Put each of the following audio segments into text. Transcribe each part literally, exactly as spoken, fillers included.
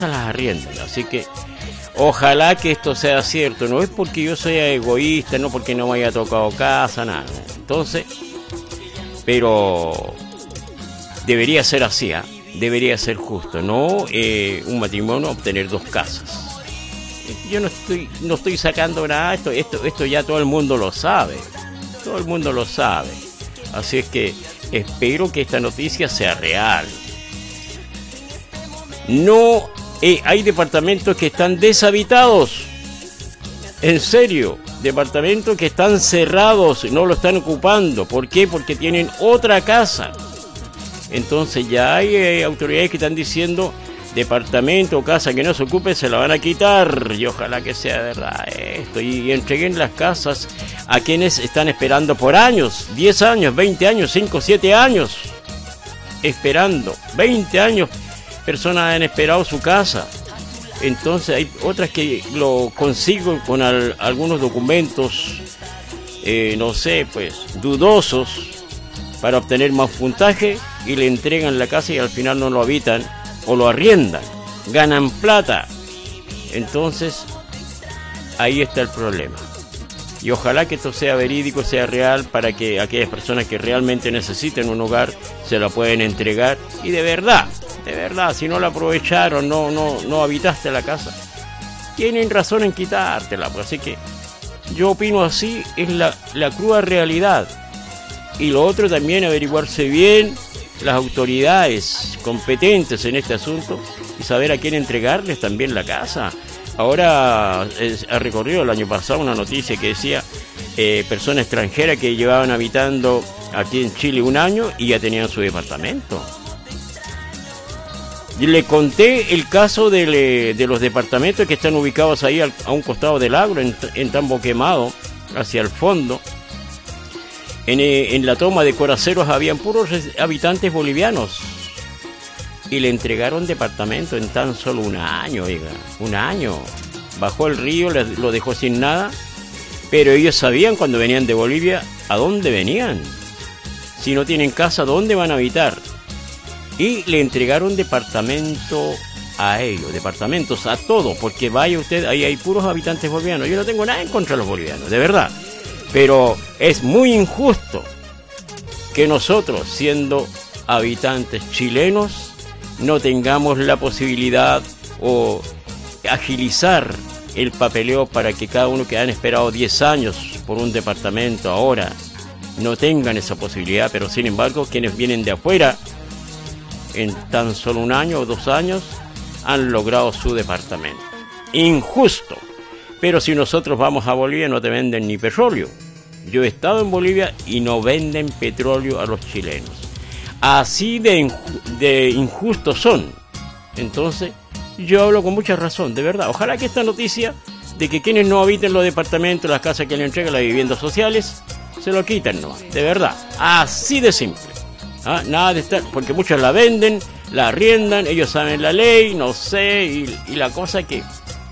las arriendan, así que ojalá que esto sea cierto. No es porque yo sea egoísta, no porque no me haya tocado casa, nada. Entonces, pero debería ser así, ¿eh? Debería ser justo, no eh, un matrimonio obtener dos casas. Yo no estoy no estoy sacando nada, esto esto esto ya todo el mundo lo sabe, todo el mundo lo sabe. Así es que espero que esta noticia sea real. No eh, hay departamentos que están deshabitados, en serio, departamentos que están cerrados, no lo están ocupando. ¿Por qué? Porque tienen otra casa. Entonces ya hay eh, autoridades que están diciendo departamento o casa que no se ocupe se la van a quitar, y ojalá que sea verdad esto, y entreguen las casas a quienes están esperando por años, diez años, veinte años, cinco, siete años esperando, veinte años personas han esperado su casa. Entonces hay otras que lo consiguen con al, algunos documentos eh, no sé, pues dudosos para obtener más puntaje, y le entregan la casa y al final no lo habitan o lo arriendan, ganan plata. Entonces ahí está el problema, y ojalá que esto sea verídico, sea real, para que aquellas personas que realmente necesiten un hogar se la pueden entregar, y de verdad, de verdad, si no la aprovecharon, no, no, no habitaste la casa, tienen razón en quitártela. Pues así que yo opino así, es la, la cruda realidad. Y lo otro también, averiguarse bien las autoridades competentes en este asunto y saber a quién entregarles también la casa. Ahora eh, ha recorrido el año pasado una noticia que decía eh, personas extranjeras que llevaban habitando aquí en Chile un año y ya tenían su departamento. Y le conté el caso de, de los departamentos que están ubicados ahí al, a un costado del agro, en, en Tambo Quemado, hacia el fondo. En, en la toma de Coraceros habían puros habitantes bolivianos y le entregaron departamento en tan solo un año, oiga, un año. Bajó el río, les, lo dejó sin nada, pero ellos sabían cuando venían de Bolivia a dónde venían. Si no tienen casa, ¿dónde van a habitar? Y le entregaron departamento a ellos, departamentos a todos, porque vaya usted, ahí hay puros habitantes bolivianos. Yo no tengo nada en contra de los bolivianos, de verdad. Pero es muy injusto que nosotros, siendo habitantes chilenos, no tengamos la posibilidad o agilizar el papeleo para que cada uno que han esperado diez años por un departamento ahora no tengan esa posibilidad, pero sin embargo quienes vienen de afuera en tan solo un año o dos años han logrado su departamento. Injusto. Pero si nosotros vamos a Bolivia no te venden ni petróleo. Yo he estado en Bolivia y no venden petróleo a los chilenos. Así de, inju- de injustos son. Entonces, yo hablo con mucha razón, de verdad. Ojalá que esta noticia de que quienes no habiten los departamentos, las casas que le entregan, las viviendas sociales, se lo quiten, ¿no? De verdad. Así de simple. ¿Ah? Nada de estar, porque muchos la venden, la arriendan, ellos saben la ley, no sé, y, y la cosa que...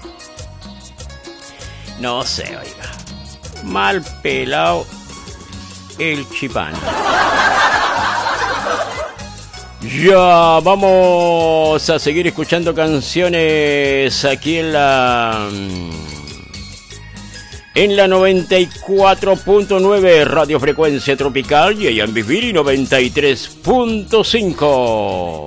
No sé, oiga. Mal pelado el chipán. Ya vamos a seguir escuchando canciones aquí en la en la noventa y cuatro punto nueve Radio Frecuencia Tropical y allá en Vivir noventa y tres punto cinco.